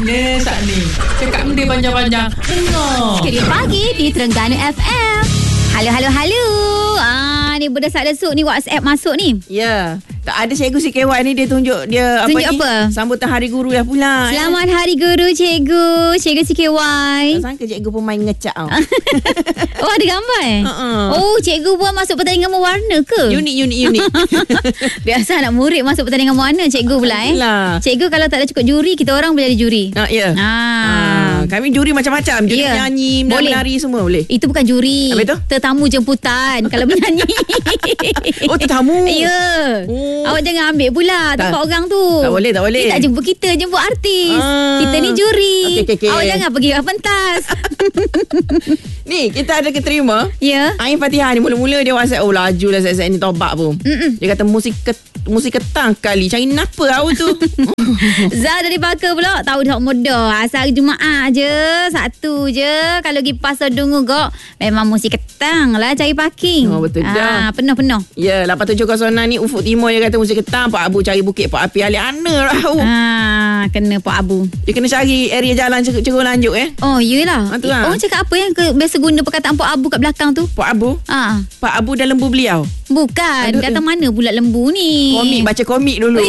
Tak ni. Cakap benda panjang-panjang. Dengar. Ceria Pagi di Terengganu FM. Halo. Ni berdesak-desuk ni WhatsApp masuk ni. Ya. Tak ada cikgu CKY ni dia tunjuk dia Tunjuk apa ni? apa? Sambutan Hari Guru dah pula. Selamat Hari Guru cikgu. Cikgu CKY. Tak sangka cikgu pemain ngecak tau. Oh, ada gambar Oh, cikgu buat masuk pertandingan mewarna ke? Unik. Biasa anak murid masuk pertandingan mewarna cikgu pula Itulah. Cikgu kalau tak ada cukup juri, kita orang boleh jadi juri. Ya. Kami juri macam-macam. Juri menyanyi, menari semua boleh. Itu bukan juri. Apa itu? Tetamu jemputan kalau menyanyi. Oh, tetamu. Ya. Awak jangan ambil pula tempat orang tu. Tak boleh. Dia tak jemput kita, jemput artis. Kita ni juri. Okey. Awak jangan pergi pentas. Ni, kita ada keterima. Ya. Ain Fatihah ni mula-mula dia WhatsApp. Oh, laju lah set-set ni tobat pun. Dia kata musik ketang kali. Cari napa awak tu? Zah dari Bakar pula. Tahu dah mudah. Asal hari Jumaat je. Satu je. Kalau pergi pasar Dungu kok, memang musik ketang lah cari parking. Oh, betul dah. Penuh. Ya, 8706 ni Ufuk Timur dia kata musik ketang. Pak Abu cari bukit Pak Api alik ana rahu. Kena Pak Abu. Dia kena cari area jalan ceruk lanjut Oh, yelah. Itulah. Orang cakap apa yang biasa guna perkataan Pak Abu kat belakang tu? Pak Abu? Pak Abu dan lembu beliau. Bukan. Aduh. Datang mana pula lembu ni? Baca komik dulu.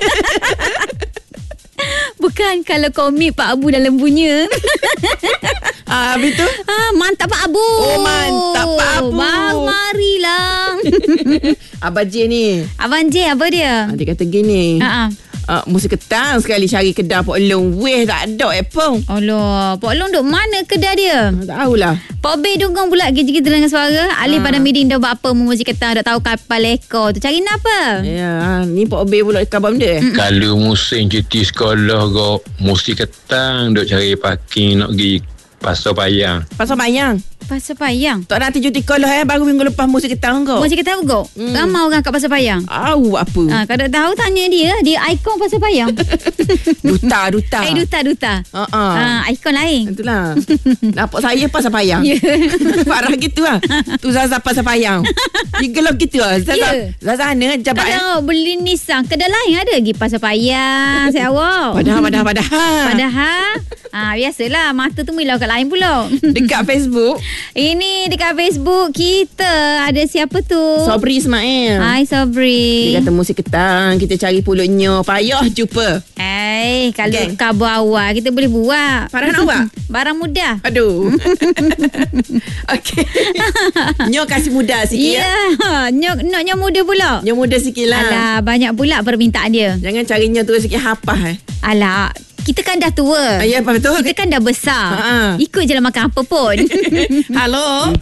Bukan, kalau komik Pak Abu dan lembunya. Habis tu? Mantap Pak Abu. Oh, mantap Pak Abu. Bang, marilah. Abang J ni. Abang J apa dia? Dia kata gini. Musik ketang sekali cari kedai Pok Long. Weh, tak ada pun. Alah, Pok Long duk mana kedai dia? Tak tahulah. Pok B dungong pula kita dengan suara. Alif pada meeting dah buat apa musik ketang, dah tahu kapal ekor tu. Cari apa? Ya, ni Pok B pula khabar benda. Kalau musim cuti sekolah kau musik ketang duk cari parking nak pergi Pasar Payang. Pasal bayang. Pasar Payang. Tak nanti cuti sekolah baru minggu lepas musik ketang kau. Musik ketang kau? Ramai orang kat Pasar Payang. Apa? Kalau tahu tanya dia ikon Pasar Payang. Duta. Duta. Ikon lain. Itulah. Nampak saya Pasar Payang. Parah gitu lah. Tu Zaza Pasar Payang. Dia gelap gitu lah. Zaza mana jabat. Kalau beli Nissan, kedai lain ada lagi Pasar Payang. Saya awak. Padahal. Biasalah, mata tu milau kat lain pula. Dekat Facebook. Ini dekat Facebook kita ada siapa tu? Sobri Ismail. Hai Sobri. Dia kata musik ketang, kita cari pulutnya. Payah jumpa. Kalau khabar awal kita boleh buat. Parah nak buat? Barang mudah. Aduh. Okey. Nyok kasih mudah sikit Nyok muda pula. Nyok mudah sikit lah. Alah, banyak pula permintaan dia. Jangan carinya tu sikit hafah. Alah, kita kan dah tua. Ya, betul. Kita kan dah besar. Ikut je lah makan apa pun. Halo.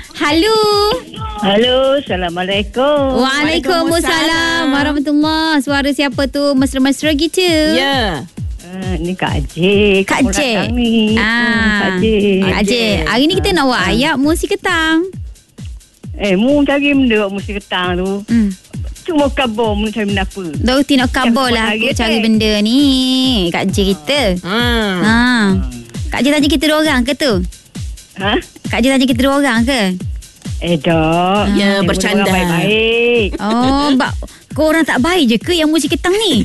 Assalamualaikum. Waalaikumsalam warahmatullahi. Suara siapa tu? Mesra-mesra gitu. Ya. Ni Kak J. Kak J. Kak J. Hari ni kita nak buat ayat musik ketang. Mu cari benda musik ketang tu. Cuma kabar mu cari benda apa? Tak reti nak kabar lah aku cari benda ni. Kak J kita. Kak J tanya kita dua orang ke tu? Kak J tanya kita dua orang ke? Tak. Ya, bercanda. Baik-baik. Kau orang tak baik je ke yang musik ketang ni?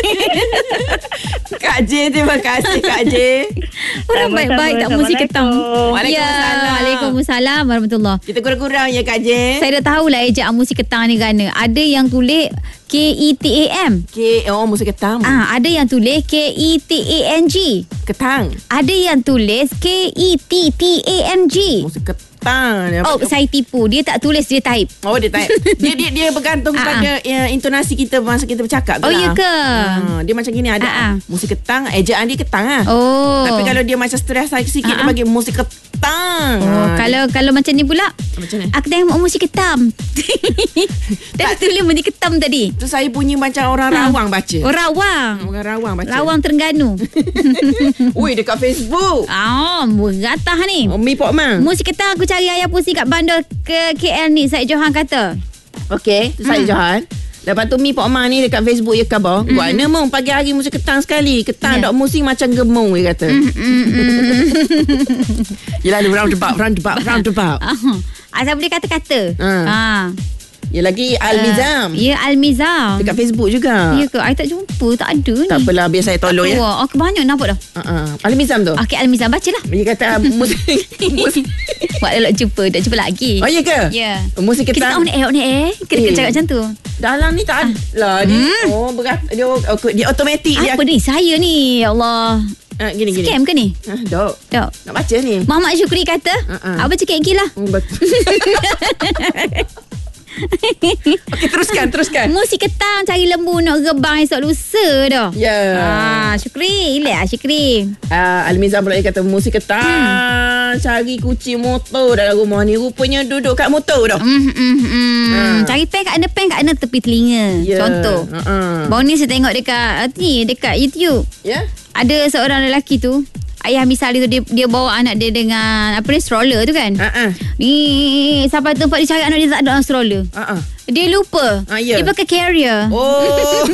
Kak J, terima kasih Kak J. Orang baik-baik tak musik ketang. Waalaikumsalam. Waalaikumsalam warahmatullahi. Kita kurang-kurang ya Kak J. Saya dah tahulah ejaan musik ketang ni kerana ada yang tulis KETAM. Musik ketang. Ada yang tulis KETANG. Ketang. Ada yang tulis KETTANG. Musik ketang. Saya tipu. Dia tak tulis, dia type. Oh, dia type. dia bergantung pada intonasi kita masa kita bercakap tu lah. Ya ke? Dia macam gini ada musik ketang, ejaan dia ketang lah. Tapi kalau dia macam stres sikit dia bagi musik ketang. Kalau macam ni pula, macam ni? aku tengok musik ketam. Dah tulis musik ketam tadi. Tu saya bunyi macam orang rawang baca. Orang rawang baca. Rawang Terengganu. Ui, dekat Facebook. Beratah ni. Mi Pok Mang. Musik ketang aku cari ayah pusing kat bandar ke KL ni. Syed Johan kata. Okey, tu Syed Johan. Lepas tu Mi Pok Mang ni dekat Facebook dia khabar. Guana mong pagi hari musik ketang sekali. Ketang dok musik macam gemung dia kata. Yelah, round about. Asal boleh kata-kata. Ya lagi Al-Mizam. Ya, Al-Mizam. Dekat Facebook juga. Ya ke? I tak jumpa. Tak ada ni. Tak apalah, biar saya tolong ya. Aku banyak nampak dah. Al-Mizam tu. Okey, Al-Mizam bacalah. Dia kata musik. Buat dah jumpa lagi. Oh ya ke? Ya. Musik Kita ketang. on air. Kita cakap macam tu. Dalam ni tak ada lah dia. Oh berat. Dia automatik dia. Apa ni? Saya ni. Ya Allah. Gini. Scam ke ni? Dok. Nak baca ni. Muhammad Syukri kata, abang cakap lagi lah. Betul. Okey, teruskan. Musik ketang cari lembu nak rebang esok lusa dah. Ya. Syukri. Relax Syukri. Al-Mizam pula dia kata musik ketang cari kucing motor dalam rumah ni. Rupanya duduk kat motor dah. Cari pen kat ana tepi telinga. Contoh. Baru ni saya tengok dekat YouTube. Ya. Ada seorang lelaki tu, ayah misalnya tu dia bawa anak dia dengan stroller tu kan. Ni sampai tempat dia cari anak dia tak ada dalam stroller. Dia lupa. Ya. Dia pakai carrier. Oh.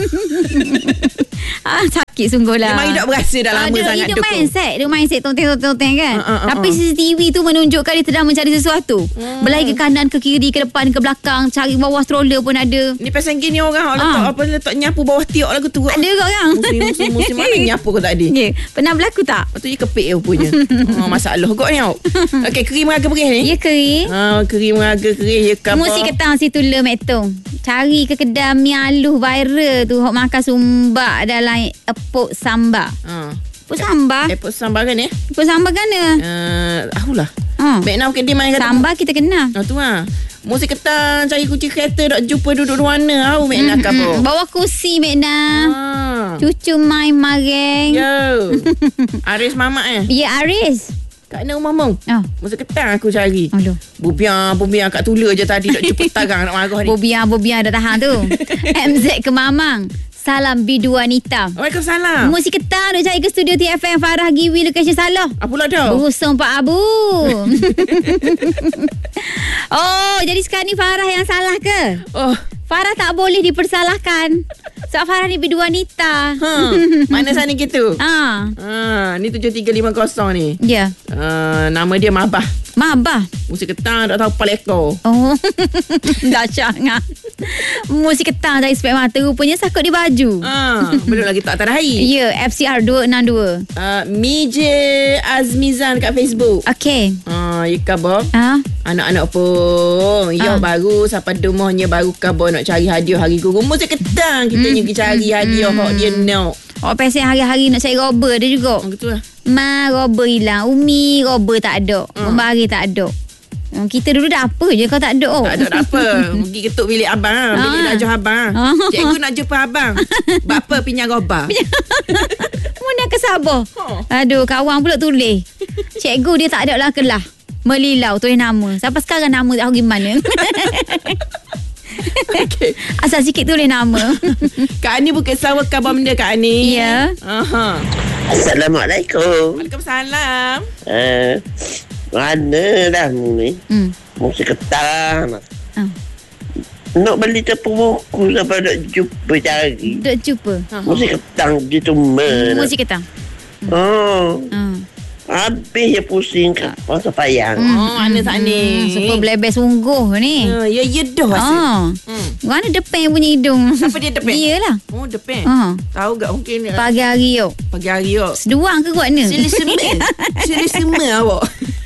Sakit sungguh lah. Memang hidup berasa dah lama sangat dia dukung. Dia mindset tonteng kan. Tapi CCTV tu menunjukkan dia sedang mencari sesuatu. Berlari ke kanan, ke kiri, ke depan, ke belakang, cari bawah stroller pun ada. Ni pasal gini orang letak nyapu bawah tiok lagu tu. Ada ke orang? Musim mana nyapu kau tadi? Ya. Pernah berlaku tak? Lepas tu dia kepik punya. Masalah kau ni. Okey, keri meraga perih ni. Ya, keri. Keri meraga kerih. Musik ketang situ le metong. Cari ke kedai mi aluh viral tu hok makan sumbak dalam epok sambal. Epok sambal? Epok sambal kan ya? Epok sambal kan ya? Ahulah. Baik nak dia main kata sambal kita kenal. Tu musik ketang cari kucing kereta nak jumpa duduk mana. Mek nak apa? Bawa kursi mek nak. Cucu main mareng. Yo. Aris mamak Ya, Aris. Kat mana rumah mong? Musik ketang aku cari. Aduh. Bobiang kat Tula je tadi nak jumpa tarang nak marah ni. Bobiang dah tahan tu. MZ ke Mamang. Salam bidu wanita. Waalaikumsalam. Musik ketang nak cari ke studio TFM Farah Giwi location salah. Apa pula dah? Berusung Pak Abu. Jadi sekarang ni Farah yang salah ke? Farah tak boleh dipersalahkan. Sebab Farah ni bidu wanita. Mana sana gitu? Ni 7350 ni. Ya. Nama dia Mabah. Musik ketang tak tahu paleko. Dahsyat ngah. Musik ketang dari spek mata rupanya sakut di baju. Belum lagi tak terakhir. Ya, FCR 262. Mije Azmizan kat Facebook. Okey. Ika Bob. Anak-anak pun. Baru sampai rumahnya baru kabar nak cari hadiah hari guru. Musik ketang kita pergi cari hadiah hok dia nak. Pasal hari-hari nak cari robber dia juga. Betul lah. Robber hilang. Umi robber tak ada. Membari tak ada. Kita dulu dah apa je kau tak ada. Tak ada apa. Pergi ketuk bilik abang. Bilik najah abang. Cikgu nak jumpa abang. Bapa pinjam robber. Mana kesabar. Aduh, kawan pula tulis. Cikgu dia tak ada lah kelah. Melilau tulis nama. Sampai sekarang nama tak tahu gimana. Okay. Asal sikit tulis nama. Kak Ani bukan sawah khabar benda Kak Ani. Ya. Assalamualaikum. Waalaikumsalam. Mana dah ni? Musik ketang. Nak beli tepung buku sampai nak jumpa cari. Nak jumpa. Musik ketang gitu mana? Musik ketang. Habis je pusing pasal payang. Mana tak ni? Super blebes sungguh ni. Ya dah rasa. Mana depan punya hidung? Siapa dia depan? Dia lah. Depan. Tahu tak mungkin Pagi hari yuk. Seduang ke kuat ni? Sila semua awak.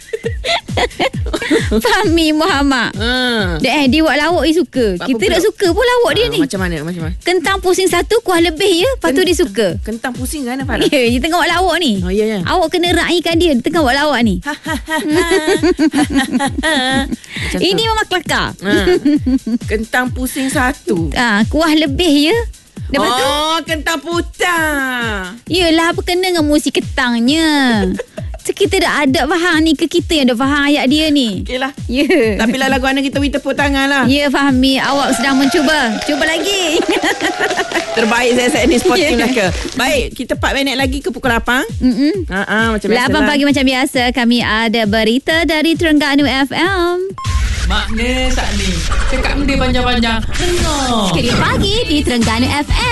Fahmi Muhammad. Dia buat lawak dia suka. Kita tak suka pun lawak dia ni. Macam mana? Kentang pusing satu kuah lebih ya. Lepas tu dia suka. Kentang pusing kan Farah? Ya, dia tengah buat lawak ni. Ya. Awak kena raikan dia. Dia tengah buat lawak ni. Ini memang kelakar. Kentang pusing satu. Kuah lebih ya. Lepas tu kentang putah. Yelah, apa kena dengan musik ketangnya. Kita dah ada faham ni ke kita yang dah faham ayat dia ni. Okey lah. Ya. Tapi lah lagu anak kita tepuk tangan lah. Ya, Fahmi. Awak sedang mencuba. Cuba lagi. Terbaik saya ni sporting Melaka. Baik, kita 4 minit lagi ke pukul 8. Macam biasa 8 pagi macam biasa. Kami ada berita dari Terengganu FM. Makna tak ni. Cakap benda panjang-panjang. Dengar. Sekali pagi di Terengganu FM.